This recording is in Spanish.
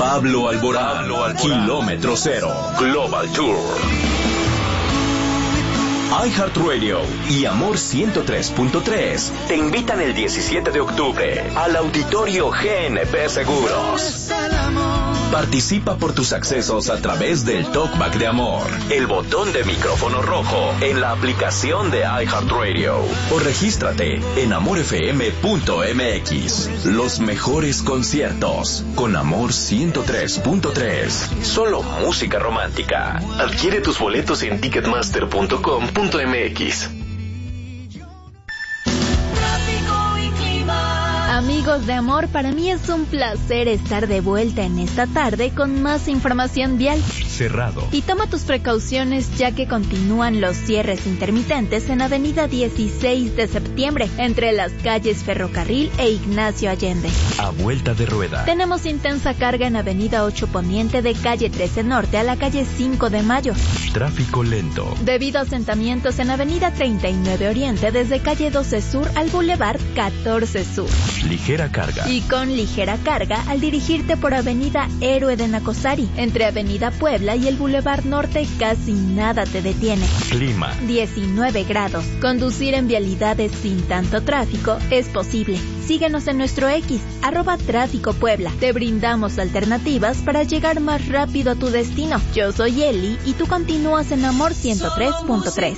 Pablo Alborán, Kilómetro Cero, Global Tour. iHeartRadio y Amor 103.3 te invitan el 17 de octubre al Auditorio GNP Seguros. Participa por tus accesos a través del Talkback de Amor, el botón de micrófono rojo en la aplicación de iHeartRadio, o regístrate en amorfm.mx. Los mejores conciertos con Amor 103.3. Solo música romántica. Adquiere tus boletos en ticketmaster.com.mx. Amigos de Amor, para mí es un placer estar de vuelta en esta tarde con más información vial. Cerrado. Y toma tus precauciones ya que continúan los cierres intermitentes en Avenida 16 de Septiembre, entre las calles Ferrocarril e Ignacio Allende. A vuelta de rueda. Tenemos intensa carga en Avenida 8 Poniente de calle 13 Norte a la calle 5 de Mayo. Tráfico lento. Debido a asentamientos en Avenida 39 Oriente desde calle 12 Sur al Boulevard 14 Sur. Ligera carga. Y con ligera carga al dirigirte por Avenida Héroe de Nacosari, entre Avenida Puebla y el Boulevard Norte, casi nada te detiene. Clima. 19 grados. Conducir en vialidades sin tanto tráfico es posible. Síguenos en nuestro X, @Tráfico Puebla. Te brindamos alternativas para llegar más rápido a tu destino. Yo soy Eli y tú continúas en Amor 103.3.